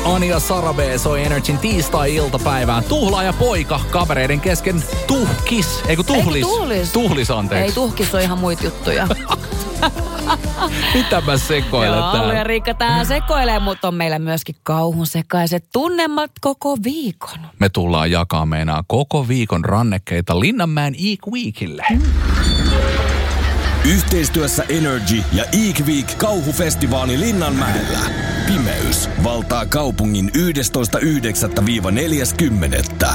Ani ja Sara B soi Energyn tiistai-iltapäivään. Tuhlaa ja poika kavereiden kesken tuhkis. Eiku tuhlis. Tuhlis, anteeksi. Ei, tuhkis on ihan muita juttuja. Mitä mä sekoilen täällä? Joo, ja Riikka tää sekoilee, mutta on meillä myöskin kauhun sekaiset tunnelmat koko viikon. Me tullaan jakaa meinaa koko viikon rannekkeita Linnanmäen Eek Weekille. Yhteistyössä Energy ja Eek Week kauhufestivaali Linnanmäellä. Pimeys valtaa kaupungin 11.9.–40.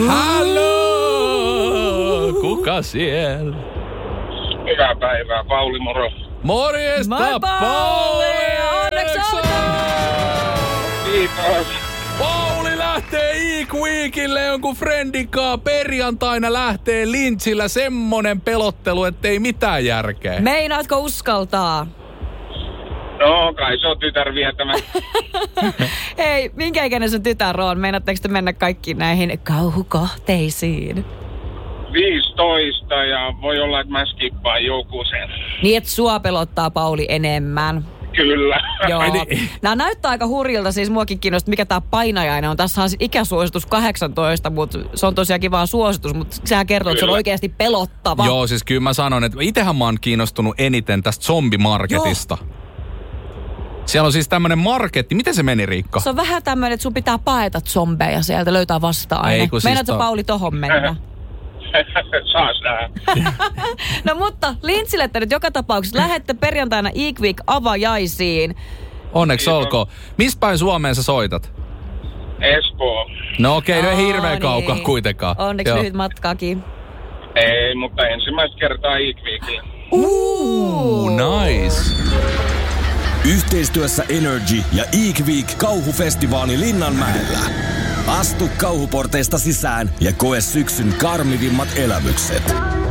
Halloo! Kuka siellä? Hyvää päivää, Pauli, moro. Morjesta, Moi, Pauli! Onneksi Kiitos. Pauli lähtee Eek Weekille jonkun friendikaa. Perjantaina lähtee Lynchillä semmonen pelottelu, ettei mitään järkeä. Meinaatko uskaltaa? No, kai se on tytär vietämä. Hei, minkä ikäinen sun tytär on? Meinaatteko te mennä kaikkiin näihin kauhukohteisiin? 15 ja voi olla, että mä skippaan joku sen. Niin, että sua pelottaa, Pauli, enemmän. Kyllä. Joo. Nämä näyttää aika hurjilta, siis muakin kiinnostaa, mikä tää painajainen on. Tässä on ikäsuositus 18, mutta se on tosiaankin vaan suositus, mutta sehän kertoo, että se on oikeasti pelottava. Joo, siis kyllä mä sanon, että itsehän mä oon kiinnostunut eniten tästä zombimarketista. Joo. Siellä on siis tämmönen marketti. Miten se meni, Riikka? Se on vähän tämmönen, että sun pitää paeta zombeja sieltä, löytää vasta-aine. Meinaatko siis Pauli tohon mennä? Saas nähdä. No mutta Lynchille te nyt joka tapauksessa lähette perjantaina Eek Week avajaisiin. Onneksi olkoon. Missä päin Suomeen sä soitat? Espoo. No okei, no ei hirveän kaukaa kuitenkaan. Onneksi lyhyt matkaakin. Ei, mutta ensimmäistä kertaa Eek Weekillä. Nice. Yhteistyössä Energy ja Eek Week kauhufestivaali Linnanmäellä. Astu kauhuporteista sisään ja koe syksyn karmivimmat elämykset.